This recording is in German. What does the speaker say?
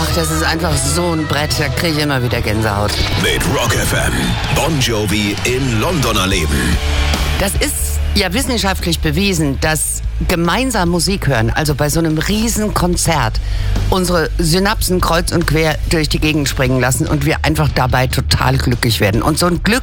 das ist einfach so ein Brett, da kriege ich immer wieder Gänsehaut. Mit Rock FM. Bon Jovi in London erleben. Das ist ja wissenschaftlich bewiesen, dass gemeinsam Musik hören, also bei so einem riesen Konzert, unsere Synapsen kreuz und quer durch die Gegend springen lassen und wir einfach dabei total glücklich werden. Und so ein Glück